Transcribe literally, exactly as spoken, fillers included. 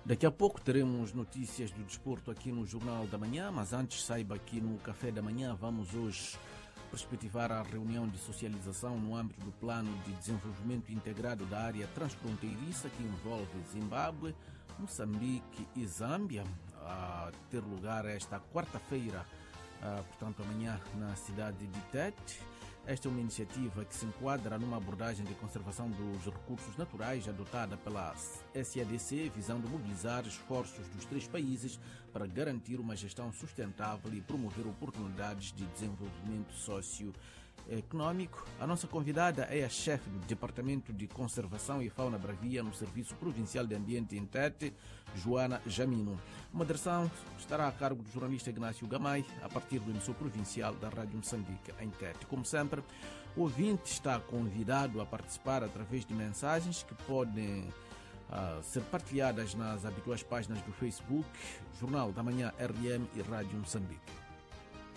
Daqui a pouco teremos notícias do desporto aqui no Jornal da Manhã, mas antes saiba que no Café da Manhã vamos hoje perspectivar a reunião de socialização no âmbito do Plano de Desenvolvimento Integrado da Área Transfronteiriça que envolve Zimbábue, Moçambique e Zâmbia, a ter lugar esta quarta-feira, portanto amanhã, na cidade de Tete. Esta é uma iniciativa que se enquadra numa abordagem de conservação dos recursos naturais adotada pela S A D C, visando mobilizar esforços dos três países para garantir uma gestão sustentável e promover oportunidades de desenvolvimento socioeconômico. A nossa convidada é a chefe do Departamento de Conservação e Fauna Bravia no Serviço Provincial de Ambiente em Tete, Joana Jamino. A moderação estará a cargo do jornalista Ignácio Gamay, a partir do emissor provincial da Rádio Moçambique em Tete. Como sempre, o ouvinte está convidado a participar através de mensagens que podem uh, ser partilhadas nas habituais páginas do Facebook, Jornal da Manhã R M e Rádio Moçambique.